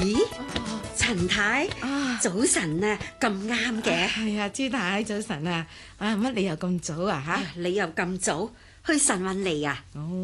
咦，陳太，早晨啊，咁啱嘅。 係啊，朱太早晨啊！乜你又咁早啊？ 你又咁早去晨運嚟啊？